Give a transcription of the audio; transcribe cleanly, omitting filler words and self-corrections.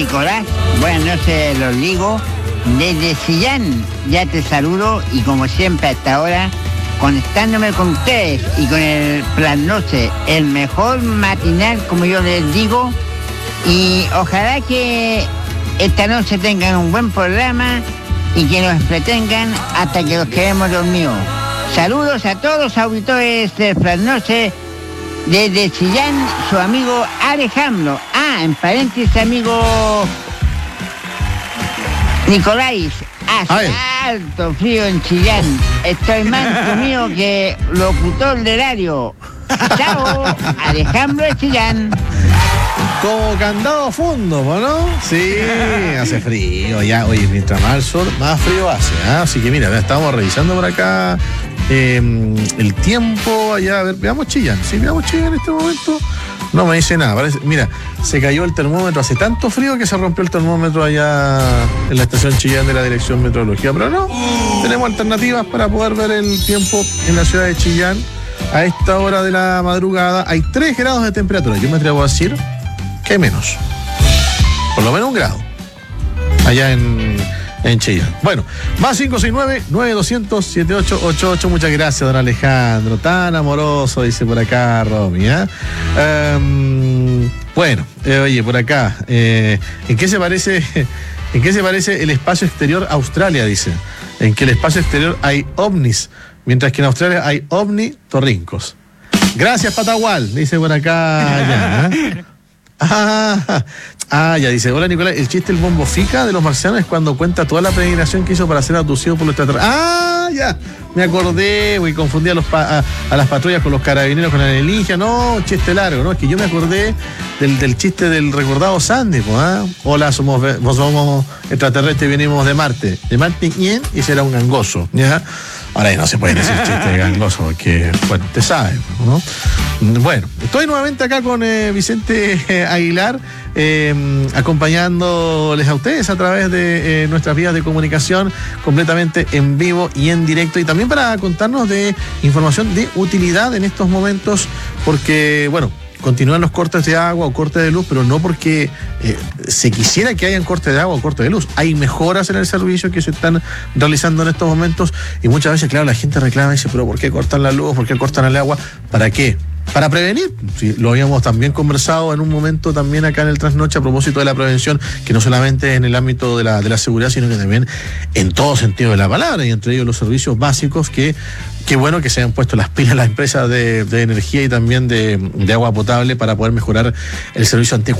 Nicolás, buenas noches, los Ligos. Desde Chillán ya te saludo y como siempre hasta ahora, conectándome con ustedes y con el Plan Noche, el mejor matinal, como yo les digo, y ojalá que esta noche tengan un buen programa y que nos entretengan hasta que los quedemos dormidos. Saludos a todos los auditores del Plan Noche. Desde Chillán, su amigo Alejandro. En paréntesis, amigo Nicolás, hace alto frío en Chillán. Estoy más comido que locutor de radio. Chao, Alejandro de Chillán. Como candado a fondo, ¿no? Sí, hace frío ya. Oye, mientras más al sur, más frío hace, ¿eh? Así que mira, estamos revisando por acá el tiempo allá. A ver, veamos Chillán. Sí, veamos Chillán en este momento. No me dice nada. Mira, se cayó el termómetro. Hace tanto frío que se rompió el termómetro allá en la estación Chillán de la Dirección Meteorología. Pero no, tenemos alternativas para poder ver el tiempo en la ciudad de Chillán. A esta hora de la madrugada hay 3 grados de temperatura. Yo me atrevo a decir que hay menos. Por lo menos 1 grado. Allá en Chillán. Bueno, más 569-9200-7888. Muchas gracias, don Alejandro. Tan amoroso, dice por acá Romy, ¿eh? Bueno, oye, por acá, ¿en qué se parece el espacio exterior a Australia? Dice. En que el espacio exterior hay ovnis, mientras que en Australia hay ovnitorrincos. Gracias, Patagual, dice por acá. Ya dice, hola Nicolás, el chiste del bombo fica de los marcianos es cuando cuenta toda la peregrinación que hizo para ser abducido por los extraterrestres. Ya, me acordé, güey, confundí a las patrullas con los carabineros con la alienígena. No, chiste largo, ¿no? Es que yo me acordé del chiste del recordado Sandy, pues, Hola, somos extraterrestres, venimos de Marte. De Marte, ¿quién? Y será un gangoso, ¿ya? Ahora no se puede decir chiste de gangoso porque, bueno, usted sabe, ¿no? Bueno, estoy nuevamente acá con Vicente Aguilar, acompañándoles a ustedes a través de nuestras vías de comunicación completamente en vivo y en directo, y también para contarnos de información de utilidad en estos momentos, porque, bueno, continúan los cortes de agua o cortes de luz, pero no porque se quisiera que hayan cortes de agua o cortes de luz. Hay mejoras en el servicio que se están realizando en estos momentos y muchas veces, claro, la gente reclama y dice, pero ¿por qué cortan la luz? ¿Por qué cortan el agua? ¿Para qué? Para prevenir. Sí, lo habíamos también conversado en un momento también acá en el Trasnoche a propósito de la prevención, que no solamente en el ámbito de la seguridad, sino que también en todo sentido de la palabra, y entre ellos los servicios básicos que bueno que se han puesto las pilas las empresas de energía y también de agua potable para poder mejorar el servicio ante